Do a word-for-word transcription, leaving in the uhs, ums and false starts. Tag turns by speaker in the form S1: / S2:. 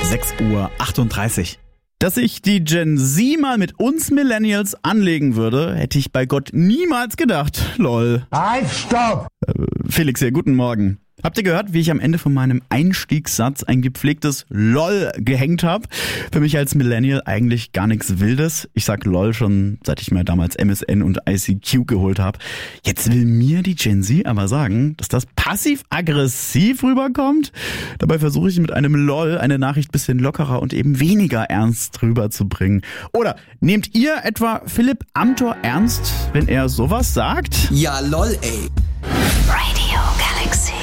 S1: sechs Uhr achtunddreißig. Dass sich die Gen Z mal mit uns Millennials anlegen würde, hätte ich bei Gott niemals gedacht. Lol.
S2: Halt, stopp!
S1: Äh, Felix hier, guten Morgen. Habt ihr gehört, wie ich am Ende von meinem Einstiegssatz ein gepflegtes LOL gehängt habe? Für mich als Millennial eigentlich gar nichts Wildes. Ich sag LOL schon, seit ich mir damals M S N und I C Q geholt habe. Jetzt will mir die Gen Z aber sagen, dass das passiv-aggressiv rüberkommt. Dabei versuche ich mit einem LOL eine Nachricht bisschen lockerer und eben weniger ernst rüberzubringen. Oder nehmt ihr etwa Philipp Amthor ernst, wenn er sowas sagt?
S3: Ja, lol, ey.